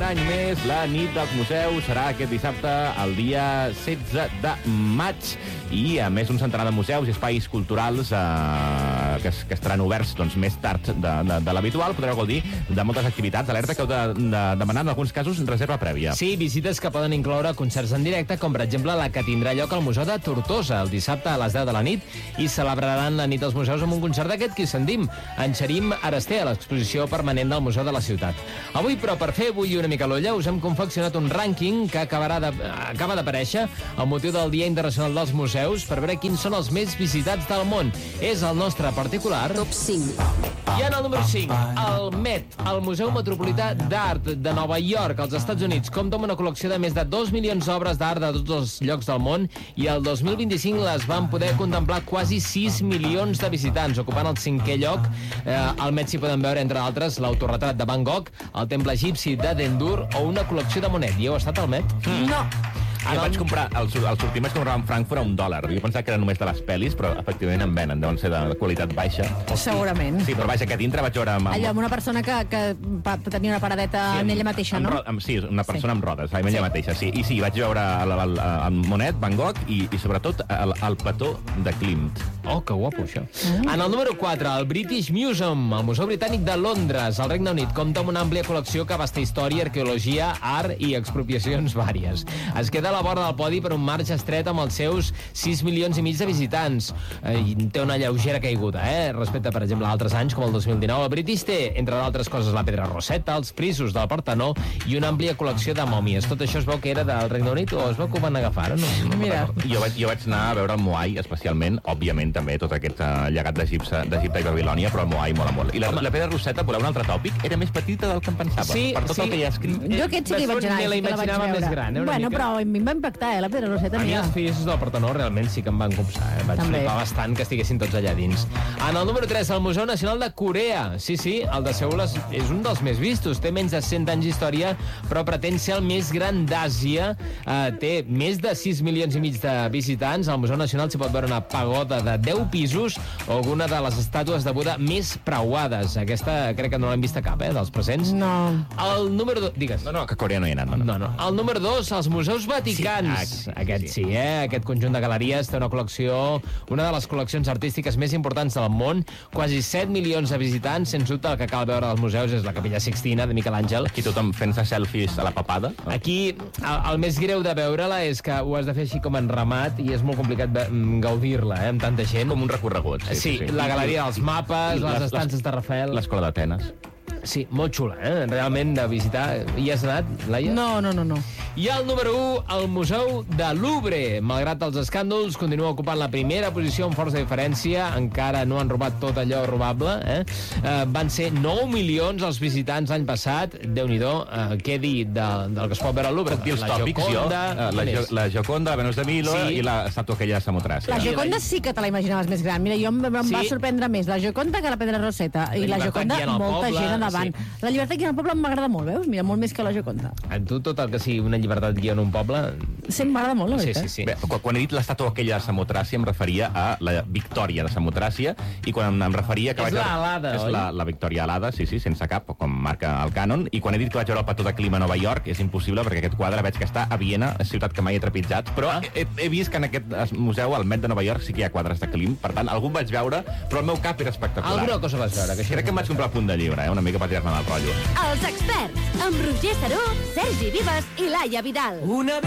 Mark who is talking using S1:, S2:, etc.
S1: any més, la nit dels museus serà aquest dissabte, el dia 16 de maig, i a més un centenar de museus i espais culturals que estaran oberts doncs, més tard de l'habitual. Podreu gaudir de moltes activitats. Alerta que heu de demanar en alguns casos reserva prèvia.
S2: Sí, visites que poden incloure concerts en directe, com per exemple la que tindrà lloc al Museu de Tortosa el dissabte a les 10 de la nit, i celebraran la nit dels museus amb un concert d'aquest qui sentim, en Xerim Araster, a l'exposició permanent del Museu de la Ciutat. Avui, però, per fer bullir una mica l'olla, us hem confeccionat un rànquing que acaba d'aparèixer amb motiu del Dia Internacional dels Museus per veure quins són els més visitats del món. És el nostre particular
S3: Top 5.
S2: I en el número 5, el Met, el Museu Metropolità d'Art de Nova York, als Estats Units, compta amb una col·lecció de més de 2 milions d'obres d'art de tots els llocs del món, i el 2025 les van poder contemplar quasi 6 milions de visitants, ocupant el 5è lloc. Al Met s'hi poden veure, entre altres, l'autorretrat de Van Gogh, el temple egipci de Dendur o una col·lecció de Monet. I heu estat al Met?
S3: No.
S1: Jo vaig comprar, el sortiment que comprava a Frankfurt a $1. Jo pensava que era només de les pel·lis, però efectivament en venen, deuen ser de qualitat baixa.
S3: Segurament.
S1: Sí, però vaja, que dintre vaig veure...
S3: Allò, amb una persona que tenia una paradeta en ella mateixa, no?
S1: Sí, una persona amb rodes, en ella mateixa, sí. I sí, vaig veure el Monet, Van Gogh i sobretot el plató de Klimt.
S2: Oh, que guapo, això. En el número 4, el British Museum, el Museu Britànic de Londres, al Regne Unit, compta amb una àmplia col·lecció que abasta història, arqueologia, art i expropiacions vàries. Es queda a la vora del podi per un marge estret amb els seus 6 milions i mig de visitants. I té una lleugera caiguda, respecte, per exemple, a altres anys, com el 2019. El British té, entre d'altres coses, la pedra Rosetta, els frisos del Partenó i una àmplia col·lecció de mòmies. Tot això es veu que era del Regne Unit o es veu que ho van agafar? No
S3: Mira.
S1: Jo vaig anar a veure el Moai, especialment, òbviament, també tot aquest llegat d'Egipte i Babilònia, però el Moai mola molt. I la pedra Rosetta, voleu un altre tòpic? Era més petita del que em pensava.
S2: Sí,
S1: per tot el que hi ha escrit.
S3: Jo aquest sí que hi vaig anar.
S2: Me la imaginava més gran, una
S3: bueno,
S2: mica.
S3: però a mi em va impactar, la pedra Rosetta.
S2: A mi els frisos del Partenó realment sí que em van copsar. Vaig flipar bastant que estiguessin tots allà dins. En el número 3, el Museu Nacional de Corea. Sí, el de Seul és un dels més vistos. Té menys de 100 anys d'història, però pretén ser el més gran d'Àsia. Té més de 6 milions i mig de visitants. Al Museu Nacional s'hi pot veure una pagoda de 10 pisos o alguna de les estàtues de Buda més preuades. Aquesta crec que no l'hem vista cap, dels presents.
S3: No.
S2: El número 2... Digues.
S1: No, que a Corea no hi ha anat.
S2: No. El número 2, els museus vaticans. Aquest sí, aquest conjunt de galeries té una col·lecció, una de les col·leccions artístiques més importants del món, quasi 7 milions de visitants. Sens dubte, el que cal veure als museus és la Capella Sixtina de Miquel Àngel.
S1: Aquí tothom fent-se selfies a la papada.
S2: Aquí, el més greu de veure-la és que ho has de fer així com en ramat i és molt complicat gaudir-la, amb tanta gent.
S1: Com un recorregut.
S2: Sí, la galeria dels mapes, les estances de Rafael...
S1: L'escola d'Atenes.
S2: Sí, molt xula, realment, de visitar. Hi has anat, Laia?
S3: No.
S2: I el número 1, el Museu de Louvre. Malgrat els escàndols, continua ocupant la primera posició amb força diferència. Encara no han robat tot allò robable. Van ser 9 milions els visitants l'any passat. Déu-n'hi-do, què dir del que es pot veure al Louvre?
S1: La Joconda, la Joconda, la Venus de Milo i l'estàtua aquella de Samotràcia.
S3: La Joconda sí que te la imaginaves més gran. Mira, jo em va sorprendre més la Joconda que la Pedra Rosetta. I la Joconda, molta gent endavant. La llibertat guia en el poble m'agrada molt, veus? Mira, molt més que la Joconda.
S2: A tu tot el que sigui una llibertat guia en un poble...
S3: Sí, m'agrada molt, la veritat.
S2: Sí.
S1: Bé, quan he dit l'estàtua aquella de Samotràcia em referia a la victòria de Samotràcia, i quan em referia que
S2: és l'alada,
S1: oi? És la victòria alada, sí, sense cap, com marca el cànon. I quan he dit que vaig veure el petó de clima a Nova York, és impossible, perquè aquest quadre veig que està a Viena, ciutat que mai he trepitjat, però he vist que en aquest museu, al Met de Nova York, sí que hi ha quadres de Klim. Per tant, algun vaig veure, però el meu cap era espectacular.
S2: Alguna cosa vas veure?
S1: Crec que em vaig comprar el punt de llibre, una mica per tirar-me del rotllo.
S4: Els experts, amb Roger Saró, Sergi Vives i Laia Vidal.